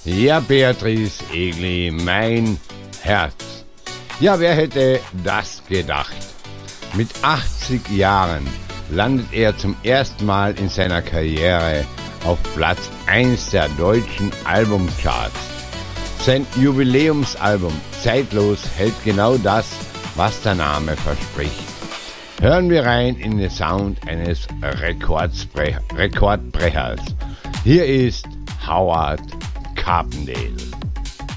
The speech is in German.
Ja, Beatrice Egli, mein Herz. Ja, wer hätte das gedacht? Mit 80 Jahren landet er zum ersten Mal in seiner Karriere auf Platz 1 der deutschen Albumcharts. Sein Jubiläumsalbum Zeitlos hält genau das, was der Name verspricht. Hören wir rein in den Sound eines Rekordbrechers. Hier ist Howard Carpendale.